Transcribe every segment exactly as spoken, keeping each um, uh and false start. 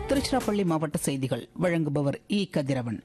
திருச்சிராப்பள்ளி மாவட்ட செய்திகள் வழங்குபவர் இ கதிரவன்.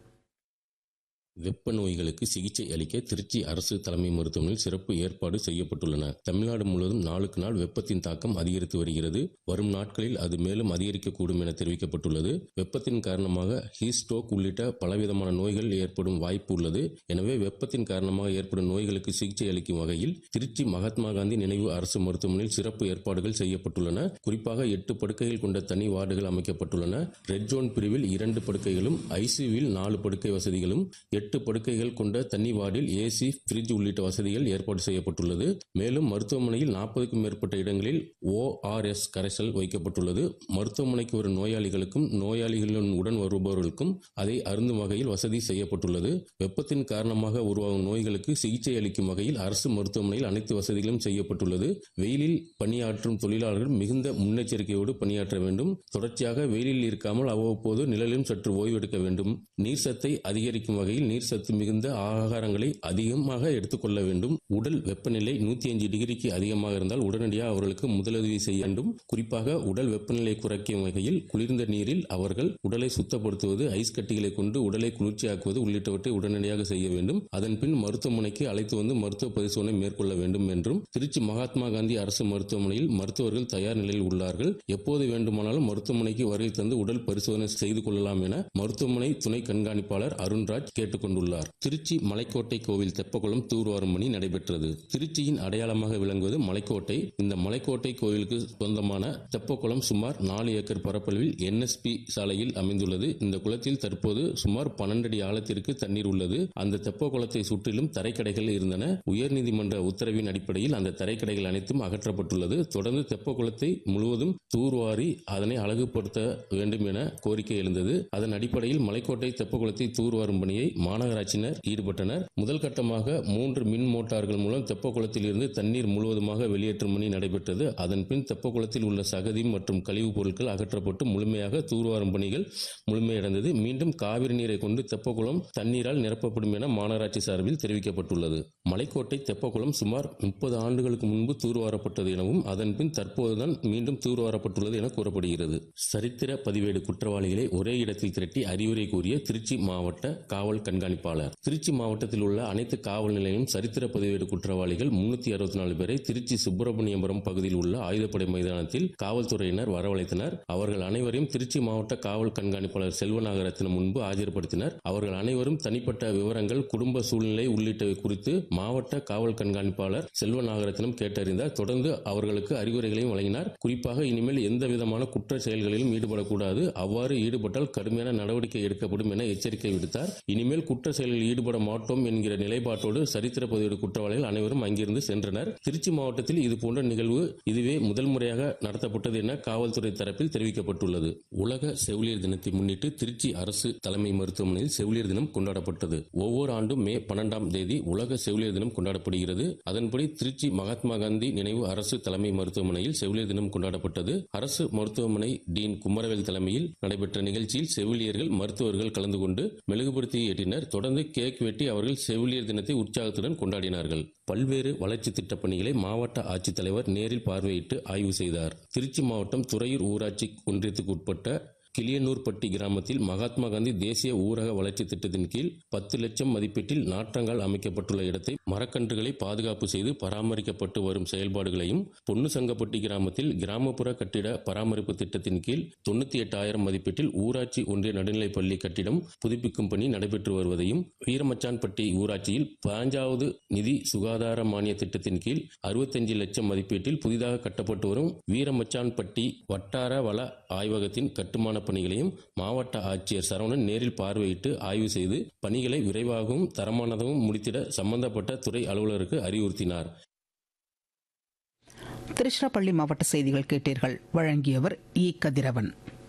வெப்ப நோய்களுக்கு சிகிச்சை அளிக்க திருச்சி அரசு தலைமை மருத்துவமனையில் சிறப்பு ஏற்பாடு செய்யப்பட்டுள்ளன. தமிழ்நாடு முழுவதும் நாளுக்கு நாள் வெப்பத்தின் தாக்கம் அதிகரித்து வருகிறது. வரும் நாட்களில் அது மேலும் அதிகரிக்கக்கூடும் என தெரிவிக்கப்பட்டுள்ளது. வெப்பத்தின் காரணமாக ஹீட் ஸ்ட்ரோக் உள்ளிட்ட பலவிதமான நோய்கள் ஏற்படும் வாய்ப்பு உள்ளது. எனவே வெப்பத்தின் காரணமாக ஏற்படும் நோய்களுக்கு சிகிச்சை அளிக்கும் வகையில் திருச்சி மகாத்மா காந்தி நினைவு அரசு மருத்துவமனையில் சிறப்பு ஏற்பாடுகள் செய்யப்பட்டுள்ளன. குறிப்பாக எட்டு படுக்கைகள் கொண்ட தனி வார்டுகள் அமைக்கப்பட்டுள்ளன. ரெட் ஜோன் பிரிவில் இரண்டு படுக்கைகளும், ஐசியூவில் நாலு படுக்கை வசதிகளும், எட்டு படுக்கைகள் கொண்ட தனி வார்டில் ஏசி, பிரிட்ஜ் உள்ளிட்ட வசதிகள் ஏற்பாடு செய்யப்பட்டுள்ளது. மேலும் மருத்துவமனையில் நாற்பதுக்கும் மேற்பட்ட இடங்களில் ஓஆர்எஸ் கரைசல் வைக்கப்பட்டுள்ளது. மருத்துவமனைக்கு வரும் நோயாளிகளுக்கும் நோயாளிகளுடன் உடன் வருபவர்களுக்கும் அதை அருந்தும் வகையில் வசதி செய்யப்பட்டுள்ளது. வெப்பத்தின் காரணமாக உருவாகும் நோய்களுக்கு சிகிச்சை அளிக்கும் வகையில் அரசு மருத்துவமனையில் அனைத்து வசதிகளும் செய்யப்பட்டுள்ளது. வெயிலில் பணியாற்றும் தொழிலாளர்கள் மிகுந்த முன்னெச்சரிக்கையோடு பணியாற்ற வேண்டும். தொடர்ச்சியாக வெயிலில் இருக்காமல் அவ்வப்போது நிழலிலும் சற்று ஓய்வெடுக்க வேண்டும். நீர் சத்தை அதிகரிக்கும் வகையில் நீர் சத்து மிகுந்த ஆகாரங்களை அதிகமாக எடுத்துக்கொள்ள வேண்டும். உடல் வெப்பநிலை நூத்தி அஞ்சு டிகிரிக்கு அதிகமாக இருந்தால் உடனடியாக அவர்களுக்கு முதலுதவி செய்ய வேண்டும். குறிப்பாக உடல் வெப்பநிலை குறைக்கும் வகையில் குளிர்ந்த நீரில் அவர்கள் உடலை சுத்தப்படுத்துவது, ஐஸ் கட்டிகளை கொண்டு உடலை குளிர்ச்சியாக்குவது உள்ளிட்டவற்றை உடனடியாக செய்ய வேண்டும். அதன் பின் மருத்துவமனைக்கு அழைத்து வந்து மருத்துவ பரிசோதனை மேற்கொள்ள வேண்டும் என்றும் திருச்சி மகாத்மா காந்தி அரசு மருத்துவமனையில் மருத்துவர்கள் தயார் நிலையில் உள்ளார்கள். எப்போது வேண்டுமானாலும் மருத்துவமனைக்கு வருகை தந்து உடல் பரிசோதனை செய்து கொள்ளலாம் என மருத்துவமனை துணை கண்காணிப்பாளர் அருண்ராஜ் கேட்டுக் கொண்டுள்ளார். திருச்சி மலைக்கோட்டை கோவில் தெப்பக்குளம் தூர்வாரும் பணி நடைபெற்றது. திருச்சியின் அடையாளமாக விளங்குவது மலைக்கோட்டை. இந்த மலைக்கோட்டை கோவிலுக்கு சொந்தமான தெப்பக்குளம் சுமார் நாலு ஏக்கர் பரப்பளவில் என்எஸ்பி சாலையில் அமைந்துள்ளது. இந்த குளத்தில் தற்போது சுமார் பன்னெண்டு அடி ஆழத்திற்கு தண்ணீர் உள்ளது. அந்த தெப்ப குளத்தை சுற்றிலும் தரைக்கடைகள் இருந்தன. உயர்நீதிமன்ற உத்தரவின் அடிப்படையில் அந்த தரைக்கடைகள் அனைத்தும் அகற்றப்பட்டுள்ளது. தொடர்ந்து தெப்ப குளத்தை முழுவதும் தூர்வாரி அதனை அழகுபடுத்த வேண்டும் என கோரிக்கை எழுந்தது. அதன் அடிப்படையில் மலைக்கோட்டை தெப்பக்குளத்தை தூர்வாரும் பணியை மாநகராட்சியினர் ஈடுபட்டனர். முதல் கட்டமாக மூன்று மின் மோட்டார்கள் மூலம் தெப்பக்குளத்தில் இருந்து தண்ணீர் முழுவதுமாக வெளியேற்றும் பணி நடைபெற்றது. அதன் பின் தெப்பக்குளத்தில் உள்ள சகதி மற்றும் கழிவுப் பொருட்கள் அகற்றப்பட்டு முழுமையாக தூர்வாரும் பணிகள் முழுமையடைந்தது. மீண்டும் காவிரி நீரை கொண்டு தெப்பக்குளம் தண்ணீரால் நிரப்பப்படும் என மாநகராட்சி சார்பில் தெரிவிக்கப்பட்டுள்ளது. மலைக்கோட்டை தெப்பக்குளம் சுமார் முப்பது ஆண்டுகளுக்கு முன்பு தூர்வாரப்பட்டது எனவும் அதன் பின் தற்போதுதான் மீண்டும் தூர்வாரப்பட்டுள்ளது என கூறப்படுகிறது. சரித்திர பதிவேடு குற்றவாளிகளை ஒரே இடத்தில் திரட்டி அறிவுரை கூறிய திருச்சி மாவட்ட காவல் கண்காணிப்பாளர். திருச்சி மாவட்டத்தில் உள்ள அனைத்து காவல் நிலையம் சரித்திர பதிவேடு குற்றவாளிகள் முன்னூத்தி அறுபத்தி நாலு பேரை திருச்சி சுப்பிரமணியபுரம் பகுதியில் உள்ள ஆயுதப்படை மைதானத்தில் காவல்துறையினர் வரவழைத்தனர். அவர்கள் அனைவரையும் திருச்சி மாவட்ட காவல் கண்காணிப்பாளர் செல்வநாகரத்தினம் முன்பு ஆஜர்படுத்தினர். அவர்கள் அனைவரும் தனிப்பட்ட விவரங்கள், குடும்ப சூழ்நிலை உள்ளிட்டவை குறித்து மாவட்ட காவல் கண்காணிப்பாளர் செல்வநாகரத்தினம் கேட்டறிந்தார். தொடர்ந்து அவர்களுக்கு அறிவுரைகளையும் வழங்கினார். குறிப்பாக இனிமேல் எந்த விதமான குற்ற செயல்களிலும் ஈடுபடக்கூடாது, அவ்வாறு ஈடுபட்டால் கடுமையான நடவடிக்கை எடுக்கப்படும் என எச்சரிக்கை விடுத்தார். இனிமேல் குற்ற செயலில் ஈடுபட மாட்டோம் என்கிற நிலைப்பாட்டோடு சரித்திர பதிவேடு குற்றவாளிகள் அனைவரும் அங்கிருந்து சென்றனர். திருச்சி மாவட்டத்தில் இதுபோன்ற நிகழ்வு இதுவே முதல் முறையாக நடத்தப்பட்டது என காவல்துறை தரப்பில் தெரிவிக்கப்பட்டுள்ளது. உலக செவிலியர் தினத்தை முன்னிட்டு திருச்சி அரசு தலைமை மருத்துவமனையில் செவிலியர் தினம் கொண்டாடப்பட்டது. ஒவ்வொரு ஆண்டும் மே பன்னெண்டாம் தேதி உலக செவிலியர் தினம் கொண்டாடப்படுகிறது. அதன்படி திருச்சி மகாத்மா காந்தி நினைவு அரசு தலைமை மருத்துவமனையில் செவிலியர் தினம் கொண்டாடப்பட்டது. அரசு மருத்துவமனை டீன் குமரவேல் தலைமையில் நடைபெற்ற நிகழ்ச்சியில் செவிலியர்கள், மருத்துவர்கள் கலந்து கொண்டு மெழுகுபடுத்தி ஏற்றினர். தொடர்ந்து கேக் வெட்டி அவர்கள் செவிலியர் தினத்தை உற்சாகத்துடன் கொண்டாடினார்கள். பல்வேறு வளர்ச்சி திட்டப் பணிகளை மாவட்ட ஆட்சித்தலைவர் நேரில் பார்வையிட்டு ஆய்வு செய்தார். திருச்சி மாவட்டம் துறையூர் ஊராட்சி ஒன்றியத்துக்கு உட்பட்ட கிளியனூர்பட்டி கிராமத்தில் மகாத்மா காந்தி தேசிய ஊரக வளர்ச்சி திட்டத்தின் கீழ் பத்து லட்சம் மதிப்பீட்டில் நாற்றங்கால் அமைக்கப்பட்டுள்ள இடத்தை மரக்கன்றுகளை பாதுகாப்பு செய்து பராமரிக்கப்பட்டு வரும் செயல்பாடுகளையும், பொன்னுசங்கப்பட்டி கிராமத்தில் கிராமப்புற கட்டிட பராமரிப்பு திட்டத்தின் கீழ் தொண்ணூத்தி எட்டாயிரம் மதிப்பீட்டில் ஊராட்சி ஒன்றிய நடுநிலைப்பள்ளி கட்டிடம் புதுப்பிக்கும் பணி நடைபெற்று வருவதையும், வீரமச்சான்பட்டி ஊராட்சியில் பதினஞ்சாவது நிதி சுகாதார மானிய திட்டத்தின் கீழ் அறுபத்தஞ்சு லட்சம் மதிப்பீட்டில் புதிதாக கட்டப்பட்டு வரும் வீரமச்சான்பட்டி வட்டார வள ஆய்வகத்தின் கட்டுமான பணிகளையும் மாவட்ட ஆட்சியர் சரவணன் நேரில் பார்வையிட்டு ஆய்வு செய்து பணிகளை விரைவாகவும் தரமானதாகவும் முடித்திட சம்பந்தப்பட்ட துறை அலுவலருக்கு அறிவுறுத்தினார். திருச்சிராப்பள்ளி மாவட்ட செய்திகள் கேட்டீர்கள். வழங்கியவர் இ கதிரவன்.